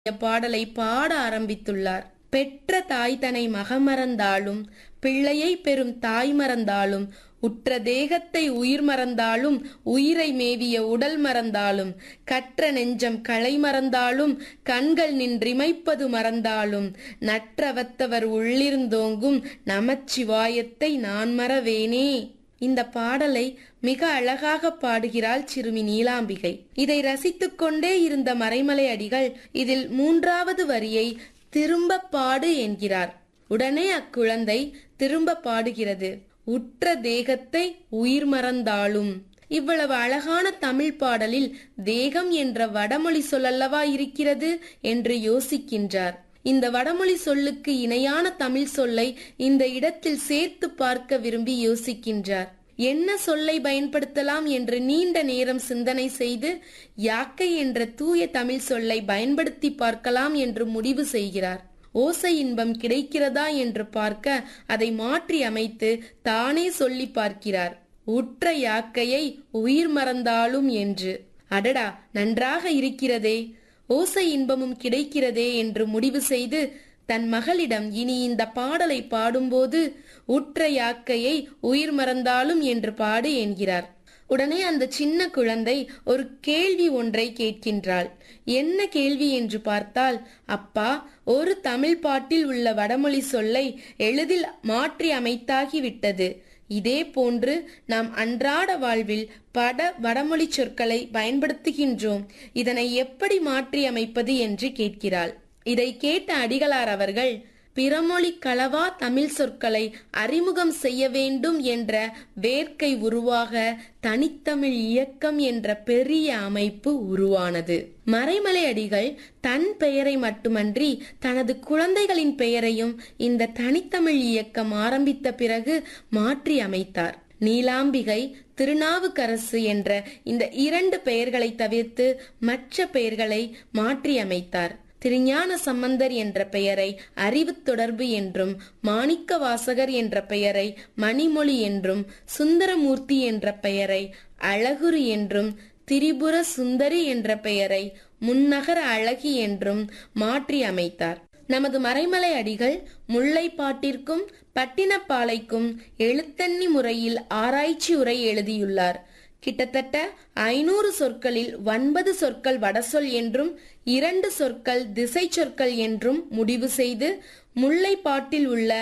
பாடலை பாட ஆரம்பித்துள்ளார். பெற்ற தாய் தனை மகமறந்தாலும், பிள்ளையை பெறும் தாய் மறந்தாலும், உற்ற தேகத்தை உயிர் மறந்தாலும், உயிரை மேவிய உடல் மறந்தாலும், கற்ற நெஞ்சம் களை மறந்தாலும், கண்கள் நின்றிமைப்பது மறந்தாலும், நற்றவத்தவர் உள்ளிருந்தோங்கும் நமச்சிவாயத்தை நான் மறவேனே. இந்த பாடலை மிக அழகாக பாடுகிறாள் சிறுமி நீலாம்பிகை. இதை ரசித்துக் கொண்டே இருந்த மறைமலை அடிகள் இதில் 3வது வரியை திரும்ப பாடு என்கிறார். உடனே அக்குழந்தை திரும்ப பாடுகிறது. உற்ற தேகத்தை உயிர் மறந்தாலும். இவ்வளவு அழகான தமிழ் பாடலில் தேகம் என்ற வடமொழி சொல்லல்லவா இருக்கிறது என்று யோசிக்கின்றார். இந்த வடமொழி சொல்லுக்கு இணையான தமிழ் சொல்லை இந்த இடத்தில் சேர்த்து பார்க்க விரும்பி யோசிக்கின்றார். என்ன சொல்லை பயன்படுத்தலாம் என்று நீண்ட நேரம் சிந்தனை செய்து யாக்கை என்ற தூய தமிழ் சொல்லை பயன்படுத்தி பார்க்கலாம் என்று முடிவு செய்கிறார். ஓசை இன்பம் கிடைக்கிறதா என்று பார்க்க அதை மாற்றி அமைத்து தானே சொல்லி பார்க்கிறார். உற்ற யாக்கையை உயிர் மறந்தாலும் என்று. அடடா, நன்றாக இருக்கிறதே, ஓசை இன்பமும் கிடைக்கிறதே என்று முடிவு செய்து தன் மகளிடம் இனி இந்த பாடலை பாடும்போது உற்ற யாக்கையை உயிர் மறந்தாலும் என்று பாடு என்கிறார். உடனே அந்த சின்ன குழந்தை ஒரு கேள்வி ஒன்றை கேட்கின்றாள். என்ன கேள்வி என்று பார்த்தால், அப்பா, ஒரு தமிழ் பாட்டில் உள்ள வடமொழி சொல்லை எளிதில் மாற்றி அமைத்தாகிவிட்டது. இதே போன்று நாம் அன்றாட வாழ்வில் பல வடமொழி சொற்களை பயன்படுத்துகின்றோம். இதனை எப்படி மாற்றி அமைப்பது என்று கேட்கிறாள். இதை கேட்ட அடிகளார் அவர்கள் பிறமொழி களவா தமிழ் சொற்களை அறிமுகம் செய்ய வேண்டும் என்ற வேட்கை உருவாக தனித்தமிழ் இயக்கம் என்ற பெரிய அமைப்பு உருவானது. மறைமலை அடிகள் தன் பெயரை மட்டுமன்றி தனது குழந்தைகளின் பெயரையும் இந்த தனித்தமிழ் இயக்கம் ஆரம்பித்த பிறகு மாற்றி அமைத்தார். நீலாம்பிகை, திருநாவுக்கரசு என்ற இந்த 2 பெயர்களை தவிர்த்து மற்ற பெயர்களை மாற்றி அமைத்தார். திருஞான சம்பந்தர் என்ற பெயரை அறிவு தொடர்பு என்றும், மாணிக்க வாசகர் என்ற பெயரை மணிமொழி என்றும், சுந்தரமூர்த்தி என்ற பெயரை அழகுரு என்றும், திரிபுர சுந்தரி என்ற பெயரை முன்னகர அழகி என்றும் மாற்றி அமைத்தார். நமது மறைமலை அடிகள் முல்லைப்பாட்டிற்கும் பட்டினப்பாலைக்கும் எழுத்தண்ணி முறையில் ஆராய்ச்சி உரை எழுதியுள்ளார். கிட்டத்தட்ட 500 சொற்களில் 9 சொற்கள் வடசொல் என்றும் 2 சொற்கள் திசை சொற்கள் என்றும் முடிவு செய்து முல்லைப்பாட்டில் உள்ள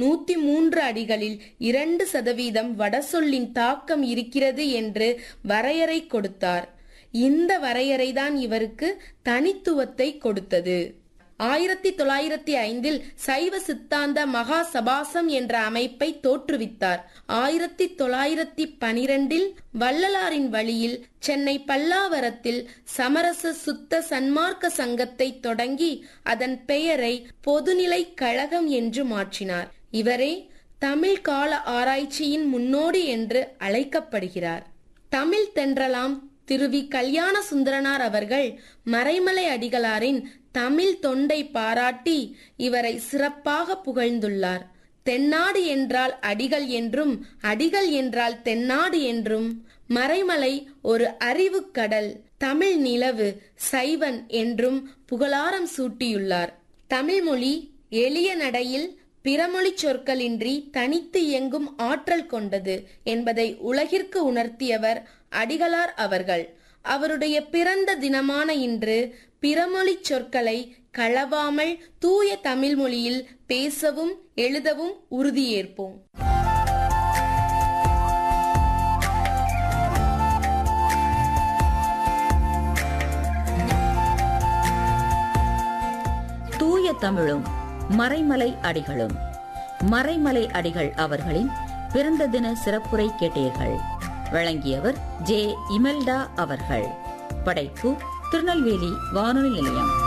103 அடிகளில் 2% வடசொல்லின் தாக்கம் இருக்கிறது என்று வரையறை கொடுத்தார். இந்த வரையறைதான் இவருக்கு தனித்துவத்தை கொடுத்தது. 1905 சைவ சித்தாந்த மகா சபாசம் என்ற அமைப்பை தோற்றுவித்தார். 1912 வள்ளலாரின் வழியில் சென்னை பல்லாவரத்தில் சமரச சுத்த சன்மார்க்க சங்கத்தை தொடங்கி அதன் பெயரை பொதுநிலை கழகம் என்று மாற்றினார். இவரே தமிழ் கால ஆராய்ச்சியின் முன்னோடி என்று அழைக்கப்படுகிறார். தமிழ் தென்றலாம் திருவி கல்யாண சுந்தரனார் அவர்கள் மறைமலை அடிகளாரின் தமிழ் தொண்டை பாராட்டி இவரை சிறப்பாக புகழ்ந்துள்ளார். தென்னாடு என்றால் அடிகள் என்றும், அடிகள் என்றால் தென்னாடு என்றும், மறைமலை ஒரு அறிவு கடல், தமிழ் நிலவு, சைவன் என்றும் புகழாரம் சூட்டியுள்ளார். தமிழ் மொழி எளிய நடையில் பிறமொழி சொற்களின்றி தனித்து இயங்கும் ஆற்றல் கொண்டது என்பதை உலகிற்கு உணர்த்தியவர் அடிகளார் அவர்கள். அவருடைய பிறந்த தினமான இன்று பிறமொழி சொற்களை களவாமல் தூய தமிழ் மொழியில் பேசவும் எழுதவும் உறுதியேற்போம். தூய தமிழும் மறைமலை அடிகளும். மறைமலை அடிகள் அவர்களின் பிறந்த தின சிறப்புரை கேட்டீர்கள். வழங்கியவர் ஜே. இமெல்டா அவர்கள். படைப்பு திருநெல்வேலி வானொலி நிலையம்.